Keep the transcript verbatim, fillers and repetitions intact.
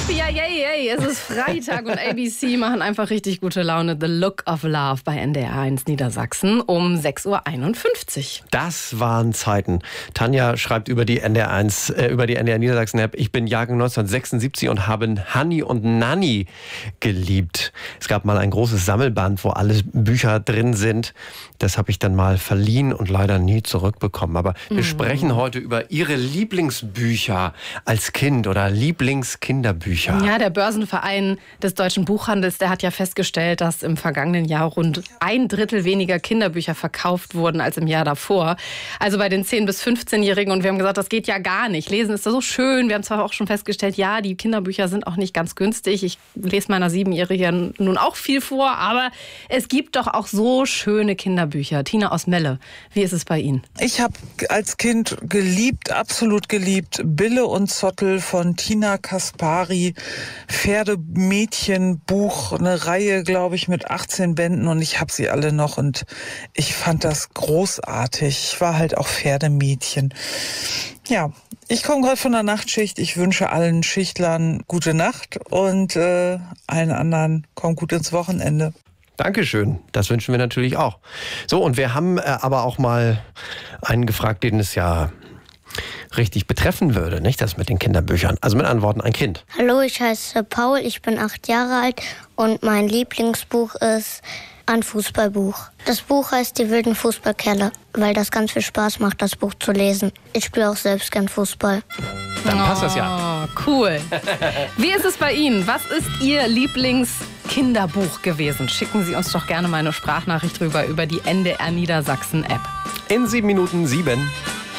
Yippie, yay, yay, es ist Freitag und A B C machen einfach richtig gute Laune. The Look of Love bei N D R eins Niedersachsen um sechs Uhr einundfünfzig. Das waren Zeiten. Tanja schreibt über die N D R eins, äh, über die N D R Niedersachsen-App: Ich bin Jahrgang neunzehnhundertsechsundsiebzig und habe Hanni und Nanni geliebt. Es gab mal ein großes Sammelband, wo alle Bücher drin sind. Das habe ich dann mal verliehen und leider nie zurückbekommen. Aber wir mm. sprechen heute über Ihre Lieblingsbücher als Kind oder Lieblingskinderbücher. Ja, der Börsenverein des Deutschen Buchhandels, der hat ja festgestellt, dass im vergangenen Jahr rund ein Drittel weniger Kinderbücher verkauft wurden als im Jahr davor. Also bei den zehn- bis fünfzehnjährigen. Und wir haben gesagt, das geht ja gar nicht. Lesen ist so schön. Wir haben zwar auch schon festgestellt, ja, die Kinderbücher sind auch nicht ganz günstig. Ich lese meiner Siebenjährigen nun auch viel vor. Aber es gibt doch auch so schöne Kinderbücher. Tina aus Melle, wie ist es bei Ihnen? Ich habe als Kind geliebt, absolut geliebt, Bille und Zottel von Tina Kaspari, Pferdemädchenbuch, eine Reihe, glaube ich, mit achtzehn Bänden und ich habe sie alle noch und ich fand das großartig. Ich war halt auch Pferdemädchen. Ja, ich komme gerade von der Nachtschicht. Ich wünsche allen Schichtlern gute Nacht und äh, allen anderen kommt gut ins Wochenende. Dankeschön, das wünschen wir natürlich auch. So, und wir haben äh, aber auch mal einen gefragt, den es ja richtig betreffen würde, nicht, das mit den Kinderbüchern. Also mit anderen Worten, ein Kind. Hallo, ich heiße Paul, ich bin acht Jahre alt und mein Lieblingsbuch ist ein Fußballbuch. Das Buch heißt Die wilden Fußballkerle, weil das ganz viel Spaß macht, das Buch zu lesen. Ich spiele auch selbst gern Fußball. Dann passt das ja. Oh, cool. Wie ist es bei Ihnen? Was ist Ihr Lieblingskinderbuch gewesen? Schicken Sie uns doch gerne mal eine Sprachnachricht rüber über die N D R Niedersachsen App. In sieben Minuten sieben.